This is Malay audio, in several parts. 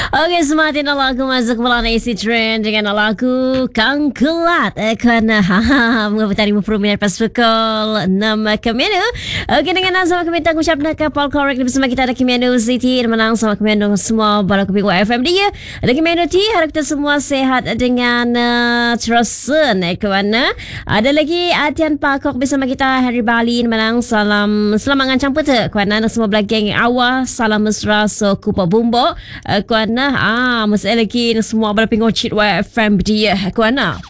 Okey, semakin lagu masuk bulan AC Trend dengan lagu Kang Kelat kerana mengapa 50 minit pas pukul 6 Kemenu. Okey, dengan sama kami tak ucap nak kapal korek bersama kita ada Kemenu City menang sama Kemenu semua bala kopi FM dia. Ada Kemenu T, harap kita semua sehat dengan terusan kerana ada lagi Atian Pakok bersama kita Hari Bali menang salam selamat ngancang peta kerana semua belakang awal salam mesra so kupa bumbo kuana masa lagi semua berpengocit YFM dia kuana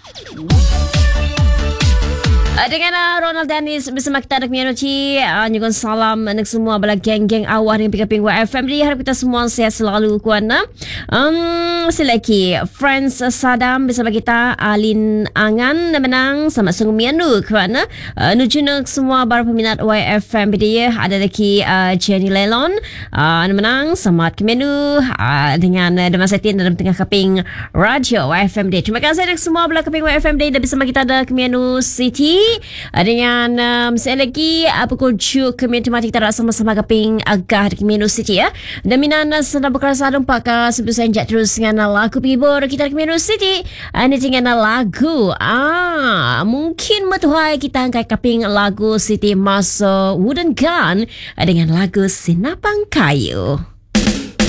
dengan Ronald Dennis bersama kita nak menyuci juga salam nak semua bala geng-geng awal yang ping YFM dia harap kita semua sehat selalu kuana selagi Friends Sadam bersama kita Alin Angan menang sama sungguh mianu kuana nuju nak semua para peminat YFM dia ada lagi Jenny Lelon menang selamat ke menu dengan Damasetin dalam tengah kaping radio YFM dia. Terima kasih nak semua bala kaping YFM dia dan bersama kita ada Kemenu City dengan saya lagi pukul 7 kami tematik kita sama-sama kaping agak di Kemenu City ya. Dan minan sedang berkerasa dompak sebelum saya jat terus dengan lagu pibur kita di Kemenu City. Ini dengan lagu mungkin metuhai kita angkat kaping lagu City Masa Wooden Gun dengan lagu Sinapang Kayu.